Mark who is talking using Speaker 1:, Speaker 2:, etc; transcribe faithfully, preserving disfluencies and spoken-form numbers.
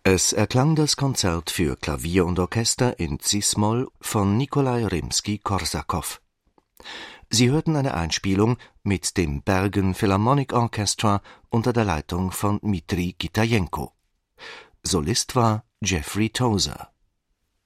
Speaker 1: Es erklang das Konzert für Klavier und Orchester in cis-Moll von Nikolai Rimski-Korsakow. Sie hörten eine Einspielung mit dem Bergen Philharmonic Orchestra unter der Leitung von Dmitri Kitajenko. Solist war Jeffrey Tozer.